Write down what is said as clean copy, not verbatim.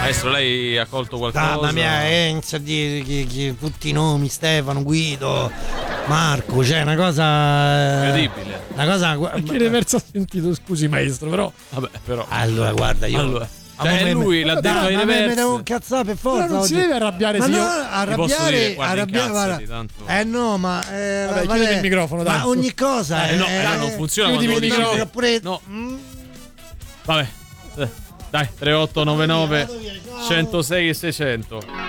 Maestro, lei ha colto qualcosa? Mamma mia, inizia a dire tutti i nomi, Stefano, Guido, Marco, cioè una cosa incredibile. Una cosa che reverso ha sentito, scusi maestro, però vabbè, però allora guarda, io cioè, lui l'ha detto ai reversi. Mi devo incazzare per forza. Però non si deve arrabbiare, ma se no, io arrabbiare, guarda. Tanto. No, ma vabbè, chiudi il microfono, dai. Ma ogni cosa no, non funziona chiudi quando il microfono. Oppure no. Vabbè. Dai, 3899 106 e 600.